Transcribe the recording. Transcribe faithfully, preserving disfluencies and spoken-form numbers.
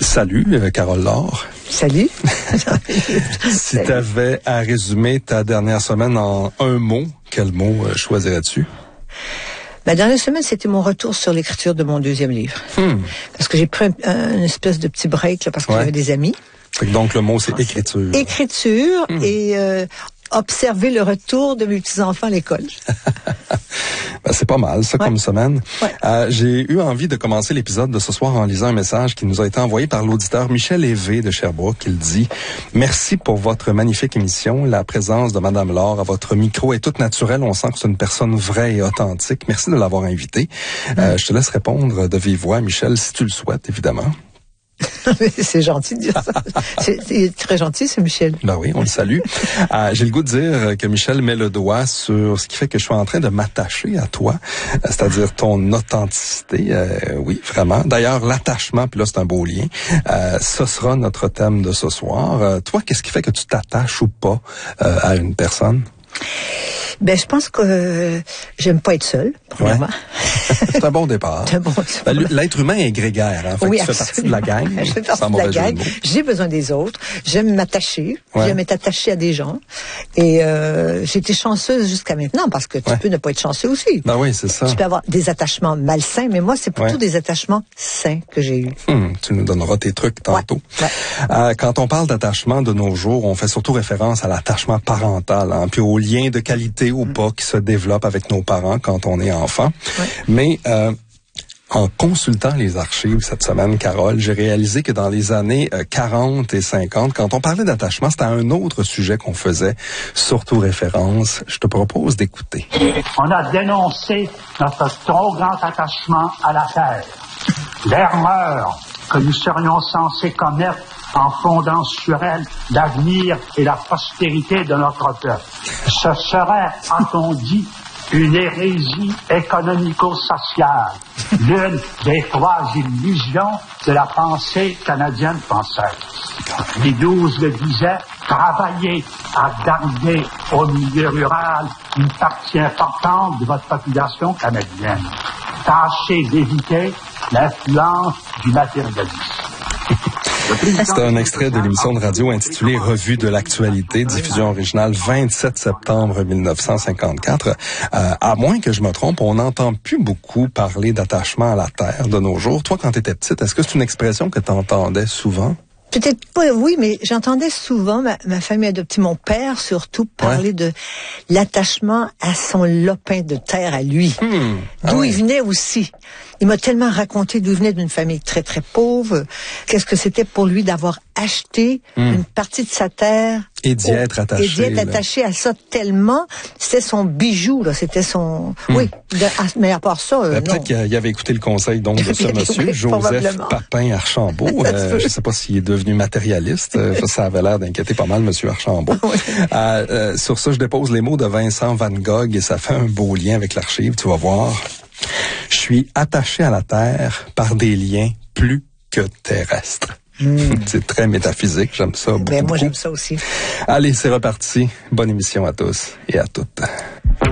Salut, euh, Carole Laure. Salut. Si tu avais à résumer ta dernière semaine en un mot, quel mot euh, choisirais-tu? Ma dernière semaine, c'était mon retour sur l'écriture de mon deuxième livre. Hmm. Parce que j'ai pris un, un, une espèce de petit break là, parce que Ouais. j'avais des amis. Donc le mot, c'est écriture. Écriture hmm. et euh, observer le retour de mes petits-enfants à l'école. Ben, c'est pas mal, ça, ouais. comme semaine. Ouais. Euh, j'ai eu envie de commencer l'épisode de ce soir en lisant un message qui nous a été envoyé par l'auditeur Michel Hévé de Sherbrooke. Il dit « Merci pour votre magnifique émission. La présence de Madame Laure à votre micro est toute naturelle. On sent que c'est une personne vraie et authentique. Merci de l'avoir invitée. Mm. Euh, je te laisse répondre de vive voix, Michel, si tu le souhaites, évidemment. » C'est gentil de dire ça. C'est, c'est très gentil, c'est Michel. Ben oui, on le salue. euh, j'ai le goût de dire que Michel met le doigt sur ce qui fait que je suis en train de m'attacher à toi, c'est-à-dire ton authenticité. Euh, oui, vraiment. D'ailleurs, l'attachement, puis là, c'est un beau lien. Euh, ce sera notre thème de ce soir. Euh, toi, qu'est-ce qui fait que tu t'attaches ou pas euh, à une personne? Ben, je pense que euh, j'aime pas être seule, premièrement. Ouais. C'est un bon départ. C'est un bon ben, l'être humain est grégaire, hein. Fait oui, que tu fais partie de la gang. Je fais partie de la gang. J'ai besoin des autres. J'aime m'attacher. Ouais. J'aime être attachée à des gens. Et euh, j'ai été chanceuse jusqu'à maintenant, parce que tu ouais. peux ne pas être chanceux aussi. Ben oui, c'est ça. Tu peux avoir des attachements malsains, mais moi, c'est plutôt ouais. des attachements sains que j'ai eus. Hum, tu nous donneras tes trucs tantôt. Ouais. Ouais. Euh, quand on parle d'attachement de nos jours, on fait surtout référence à l'attachement parental, hein, puis au lien de qualité ou pas qui se développe avec nos parents quand on est enfant. Ouais. Mais euh, en consultant les archives cette semaine, Carole, j'ai réalisé que dans les années quarante et cinquante, quand on parlait d'attachement, c'était un autre sujet qu'on faisait surtout référence. Je te propose d'écouter. On a dénoncé notre trop grand attachement à la terre, l'erreur que nous serions censés commettre en fondant sur elle l'avenir et la prospérité de notre peuple. Ce serait, a-t-on dit, une hérésie économico-sociale, l'une des trois illusions de la pensée canadienne française. Les douze le disaient, travaillez à garder au milieu rural une partie importante de votre population canadienne. Tâchez d'éviter l'influence du matérialisme. C'est un extrait de l'émission de radio intitulée Revue de l'actualité, diffusion originale vingt-sept septembre mille neuf cent cinquante-quatre. Euh, à moins que je me trompe, on n'entend plus beaucoup parler d'attachement à la terre de nos jours. Toi, quand tu étais petite, est-ce que c'est une expression que tu entendais souvent? Peut-être pas, oui, mais j'entendais souvent ma, ma famille adoptive, mon père surtout, parler ouais. de l'attachement à son lopin de terre à lui. Mmh. Ah d'où ouais. il venait aussi. Il m'a tellement raconté d'où il venait d'une famille très, très pauvre. Qu'est-ce que c'était pour lui d'avoir acheté mmh. une partie de sa terre. Et d'y être attaché. Et d'y être attaché à ça tellement. C'était son bijou, là. C'était son... Mmh. Oui. De, mais à part ça, euh, ben, peut-être qu'il avait écouté le conseil donc de ce monsieur, oui, Joseph Papin Archambault. euh, je ne sais pas s'il est devenu matérialiste. Ça, ça avait l'air d'inquiéter pas mal monsieur Archambault. Oui. Euh, euh, sur ça, je dépose les mots de Vincent Van Gogh et ça fait un beau lien avec l'archive, tu vas voir. Je suis attaché à la terre par des liens plus que terrestres. Mmh. C'est très métaphysique, j'aime ça beaucoup. Ben, moi, j'aime ça aussi. Allez, c'est reparti. Bonne émission à tous et à toutes.